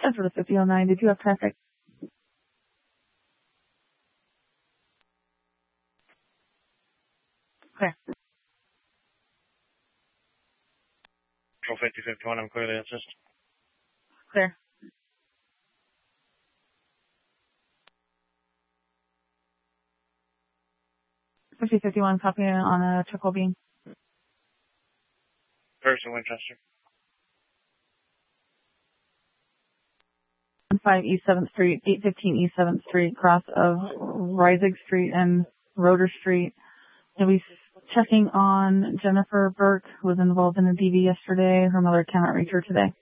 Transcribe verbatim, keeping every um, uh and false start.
Central to fifty oh nine, did you have traffic? Clear. fifty fifty-one, I'm clearly assist. Clear. fifty fifty-one, copy on a trickle beam. First in Winchester. five East seventh Street, eight fifteen East seventh Street, cross of Reisig Street and Roder Street. We'll be checking on Jennifer Burke, who was involved in a D V yesterday. Her mother cannot reach her today.